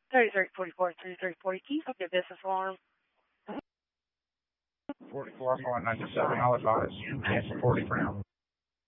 3344 3340 keys. I'll give business alarm. 44.97, I'll advise. Answer 40 for now.